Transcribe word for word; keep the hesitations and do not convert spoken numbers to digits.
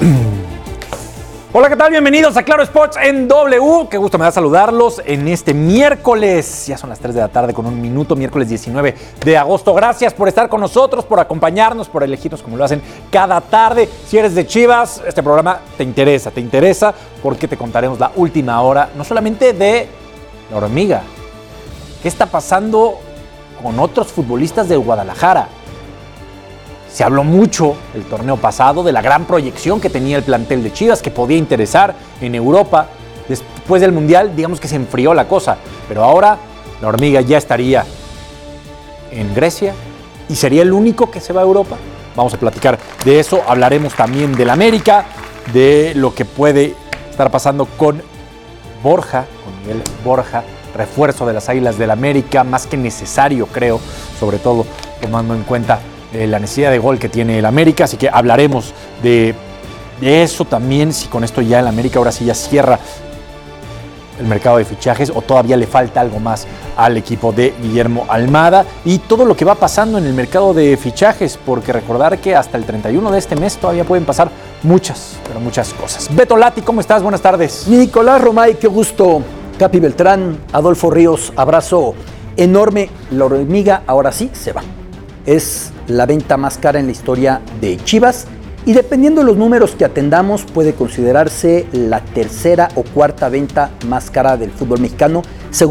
Hola, ¿qué tal? Bienvenidos a Claro Sports en W. Qué gusto me da saludarlos en este miércoles. Ya son las tres de la tarde con un minuto, miércoles diecinueve de agosto. Gracias por estar con nosotros, por acompañarnos, por elegirnos como lo hacen cada tarde. Si eres de Chivas, este programa te interesa, te interesa porque te contaremos la última hora, no solamente de la hormiga. ¿Qué está pasando con otros futbolistas de Guadalajara? Se habló mucho el torneo pasado de la gran proyección que tenía el plantel de Chivas, que podía interesar en Europa. Después del Mundial, digamos que se enfrió la cosa. Pero ahora la hormiga ya estaría en Grecia y sería el único que se va a Europa. Vamos a platicar de eso. Hablaremos también del América, de lo que puede estar pasando con Borja, con Miguel Borja, refuerzo de las Águilas del América, más que necesario, creo, sobre todo tomando en cuenta Eh, la necesidad de gol que tiene el América, así que hablaremos de, de eso también, si con esto ya el América ahora sí ya cierra el mercado de fichajes o todavía le falta algo más al equipo de Guillermo Almada y todo lo que va pasando en el mercado de fichajes, porque recordar que hasta el treinta y uno de este mes todavía pueden pasar muchas, pero muchas cosas. Beto Lati, ¿cómo estás? Buenas tardes. Nicolás Romay, qué gusto. Capi Beltrán, Adolfo Ríos, abrazo enorme. La hormiga ahora sí se va. Es la venta más cara en la historia de Chivas y dependiendo de los números que atendamos puede considerarse la tercera o cuarta venta más cara del fútbol mexicano, según